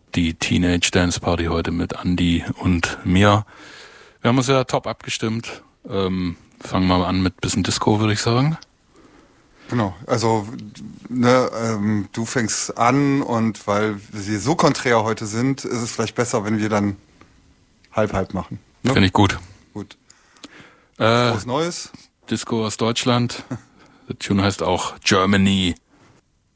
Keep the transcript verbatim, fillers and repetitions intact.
die Teenage Dance Party heute mit Andi und mir. Wir haben uns ja top abgestimmt. Ähm, fangen wir mal an mit ein bisschen Disco, würde ich sagen. Genau, also ne, ähm, du fängst an und weil wir so konträr heute sind, ist es vielleicht besser, wenn wir dann halb-halb machen. Ne? Finde ich gut. Gut. Äh, Was Neues? Disco aus Deutschland. Der Tune heißt auch Germany.